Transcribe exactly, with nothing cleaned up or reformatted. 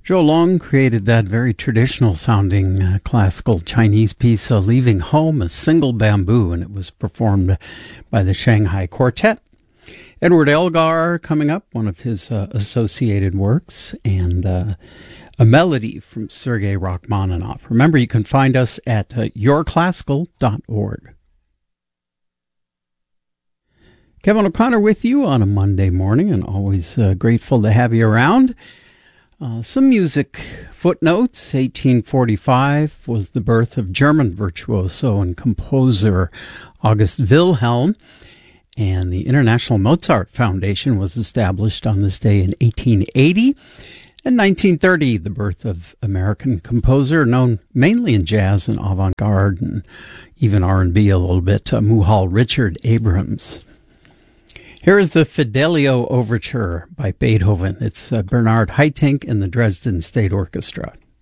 Zhou Long created that very traditional-sounding uh, classical Chinese piece, uh, Leaving Home, a Single Bamboo, and it was performed by the Shanghai Quartet. Edward Elgar coming up, one of his uh, associated works, and uh, a melody from Sergei Rachmaninoff. Remember, you can find us at uh, your classical dot org. Kevin O'Connor with you on a Monday morning, and always uh, grateful to have you around. Uh, some music footnotes. eighteen forty-five was the birth of German virtuoso and composer August Wilhelm, and the International Mozart Foundation was established on this day in eighteen eighty. In nineteen thirty, the birth of American composer known mainly in jazz and avant-garde and even R and B a little bit, uh, Muhal Richard Abrams. Here is the Fidelio Overture by Beethoven. It's uh, Bernard Haitink and the Dresden State Orchestra.